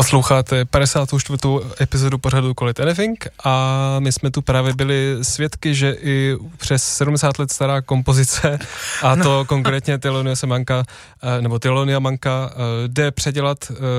Posloucháte 54. epizodu pořadu Call It Anything a my jsme tu právě byli svědky, že i přes 70 let stará kompozice, a to konkrétně Thelonious Monka, nebo Thelonious Monka, jde předělat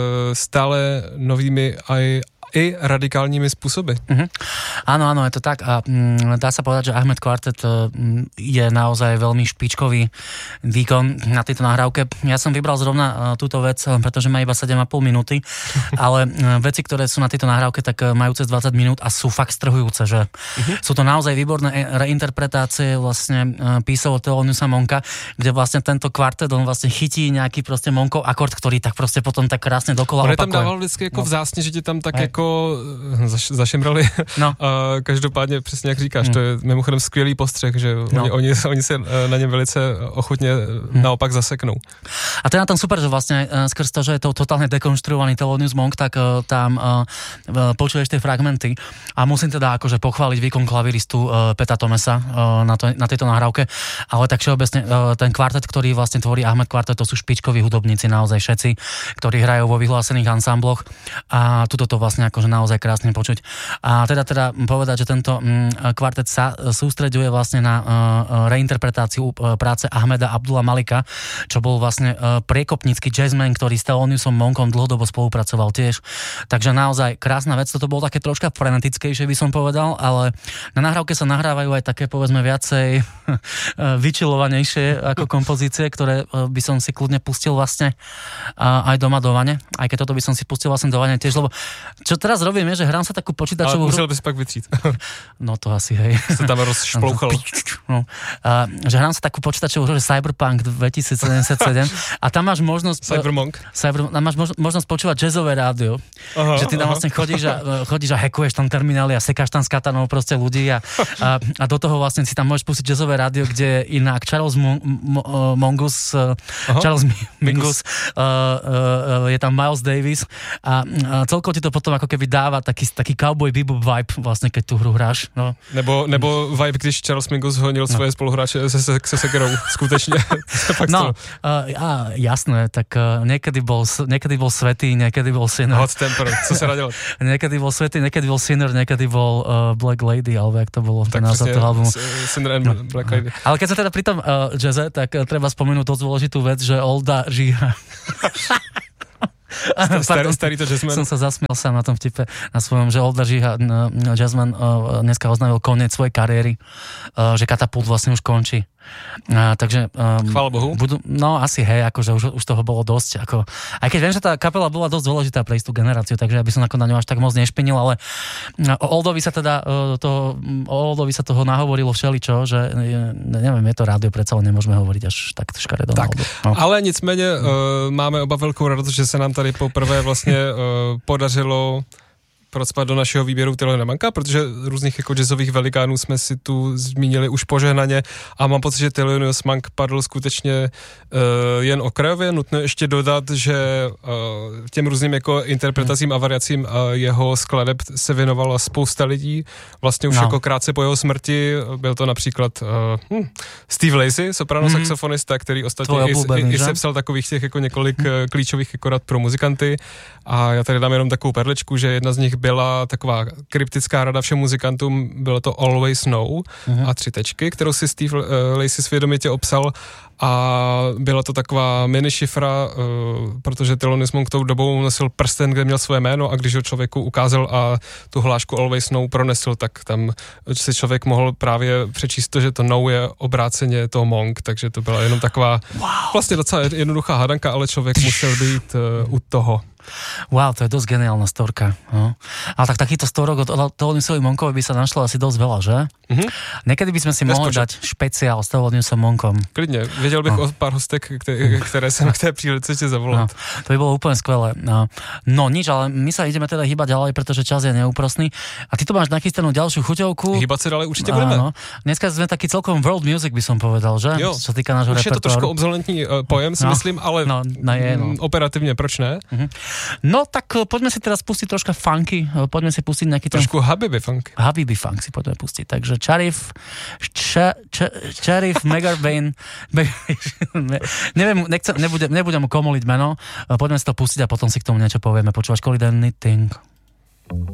stále novými i radikálnymi spôsoby. Áno, je to tak a dá sa povedať, že Ahmed Quartet je naozaj veľmi špičkový výkon na tejto nahrávke. Ja som vybral zrovna túto vec, pretože má iba 7,5 minúty, ale veci, ktoré sú na tejto nahrávke, tak majú cez 20 minút a sú fakt strhujúce, že sú to naozaj výborné reinterpretácie vlastne písov od Theloniousa Monka, kde vlastne tento kvartet, on vlastne chytí nejaký proste Monkov akord, ktorý tak proste potom tak krásne dokola opakuje. On je tam dával vždycky jako vzácně, že ti tam tak jako zašimrali. No. Každopádně přesně jak říkáš, to je mimochodem skvělý postřeh, že oni se na něm velice ochotně naopak zaseknou. A to je na tom super, že vlastne skrz to, že je to totálne dekonštruovaný Thelonious Monk, tak tam počuješ tie fragmenty a musím teda akože pochváliť výkon klaviristu Peta Thomasa na tejto nahrávke, ale tak všeobecne ten kvartet, ktorý vlastne tvorí Ahmed Quartet, to sú špičkoví hudobníci naozaj všetci, ktorí hrajú vo vyhlásených ansambloch a tuto to vlastne akože naozaj krásne počuť. A teda povedať, že tento kvartet sa sústreďuje vlastne na reinterpretáciu práce Ahmeda Abdula Malika, čo bol vlastne priekopnícky jazzman, ktorý s Theloniousom Monkom dlhodobo spolupracoval tiež. Takže naozaj krásna vec. Toto bolo také troška frenetickejšie, by som povedal, ale na nahrávke sa nahrávajú aj také, povedzme, viacej vyčilovanejšie ako kompozície, ktoré by som si kľudne pustil vlastne aj doma do vane. Aj keď toto by som si pustil vlastne do vane tiež, lebo čo teraz robím je, že hrám sa takú počítačovú hru. Ale musel by si pak vytřít. No to asi, hej. Sa tam rozšplouchal. No, že hrám sa takú počítačovú hru, že Cyberpunk 2077 a tam máš možnosť tam máš možnosť počúvať jazzové rádio. Že ty tam vlastne chodíš a hackuješ tam terminály a sekáš tam s katanou proste ľudí a do toho vlastne si tam môžeš pustiť jazzové rádio, kde inak Charles Mingus je tam Miles Davis a celkovo ti to potom ako keby dáva taký cowboy bebop vibe vlastne, keď tú hru hráš. No. Nebo vibe, když Charles Mingus honil svoje spoluhráče se sekerou. Skutečne. No, jasné, tak niekedy bol svätý, niekedy bol sinner. Hot temper, co sa radilo? Niekedy bol svätý, niekedy bol sinner, niekedy bol Black Lady, alebo jak to bolo ten názov toho albumu. Sinner and Black Lady. Ale keď sme teda pri tom jazze, tak treba spomenúť dosť dôležitú vec, že Olda Žiha. Starý to jazzman. Som sa zasmiel sám na tom vtipe na svojom, že Olda Žiha jazzman dneska oznávil koniec svojej kariéry, že Katapult vlastne už končí. Takže chvála Bohu. No asi hej, akože už toho bolo dosť. Aj keď viem, že tá kapela bola dosť dôležitá pre istú generáciu, takže ja by som na ňu až tak moc nešpinil, ale o Oldovi sa toho nahovorilo všeličo, že neviem, je to rádio, predsa len nemôžeme hovoriť až tak škaredo. Tak, no. Ale nicméně máme oba velkou radost, že se nám tady poprvé vlastně podařilo procpat do našeho výběru Theloniousa Monka, protože různých jako jazzových velikánů jsme si tu zmínili už požehnaně a mám pocit, že Thelonious Monk padl skutečně jen okrajově. Nutno ještě dodat, že těm různým jako interpretacím a variacím jeho skladeb se věnovala spousta lidí. Vlastně už jako krátce po jeho smrti byl to například Steve Lacy, soprano saxofonista, který ostatně i sepsal takových těch jako několik klíčových jako rad pro muzikanty. A já tady dám jenom takovou perličku, že jedna z nich byla taková kryptická rada všem muzikantům, bylo to Always Know a 3 tečky, kterou si Steve Lacy svědomitě obsal a byla to taková mini šifra, protože Thelonious Monk tou dobou nosil prsten, kde měl svoje jméno a když ho člověku ukázal a tu hlášku Always Know pronesl, tak tam si člověk mohl právě přečíst to, že to Know je obráceně to Monk, takže to byla jenom taková vlastně docela jednoduchá hádanka, ale člověk musel být u toho. Wow, to je dosť geniálna storka. No. Ale tak takýchto storok od Theloniousovi Monkovi by sa našlo asi dosť veľa, že? Niekedy by sme si mohli dať špeciál s Theloniousom Monkom. Klidne, vedel bych o pár hostek, ktoré som k tej príležitosti zavolať. To by bolo úplne skvelé. No nič, ale my sa ideme teda hýbať ďalej, pretože čas je neúprosný. A ty tu máš nachystanú ďalšiu chuťovku. Hýbať sa ďalej určite budeme. Áno. Dneska sme taký celkom world music, by som povedal, že? Jo. Čo týka nášho repertoáru. Už je to trošku obsolentní pojem, si myslím, ale operatívne proč ne? No tak poďme si teraz pustiť troška funky, poďme si pustiť nejaký trošku Habibi funk. Habibi funk si poďme pustiť, takže Sharif Megarbane Nebudem mu komoliť meno. Poďme si to pustiť a potom si k tomu niečo povieme. Počúvaš Collider Knitting.